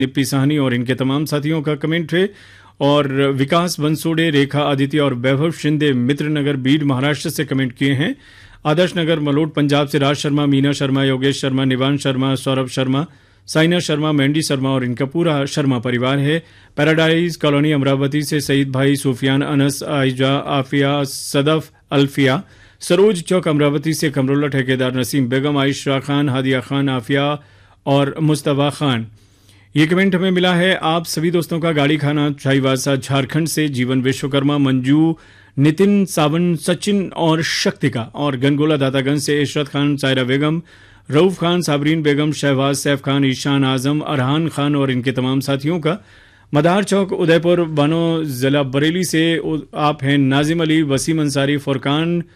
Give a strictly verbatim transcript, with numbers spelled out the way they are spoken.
निप्पी साहनी और इनके तमाम साथियों का कमेंट है। और विकास बंसोड़े, रेखा आदित्य और वैभव शिंदे मित्रनगर बीड महाराष्ट्र से कमेंट किए हैं। आदर्श नगर मलोट पंजाब से राज शर्मा, मीना शर्मा, योगेश शर्मा, निवान शर्मा, सौरभ शर्मा, साइना शर्मा, मैंडी शर्मा और इनका पूरा शर्मा परिवार है। पैराडाइज कॉलोनी अमरावती से सईद भाई, सूफियान, अनस, आइजा, आफिया, सदफ, अल्फिया, सरोज चौक अमरावती से कमरुल्ला, ठेकेदार नसीम बेगम, आयशा खान, हादिया खान, आफिया और मुस्तफा खान। ये कमेंट हमें मिला है आप सभी दोस्तों का गाड़ी खाना चाईवासा झारखंड से जीवन विश्वकर्मा, मंजू, नितिन, सावन, सचिन और शक्तिका। और गनगोला दातागंज से इशरत खान, सायरा बेगम, रऊफ खान, साबरीन बेगम, शहबाज, सैफ खान, ईशान आजम, अरहान खान और इनके तमाम साथियों का। मदार चौक उदयपुर बानो जिला बरेली से आप हैं नाजिम अली, वसीम अंसारी, फुरकान